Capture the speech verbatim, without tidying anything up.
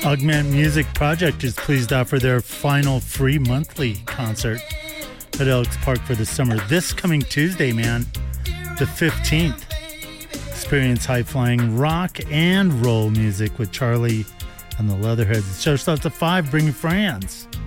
Augment Music Project is pleased to offer their final free monthly concert at Elks Park for the summer this coming Tuesday, man, the fifteenth. Experience high-flying rock and roll music with Charlie and the Leatherheads. The show starts at five. Bring your friends.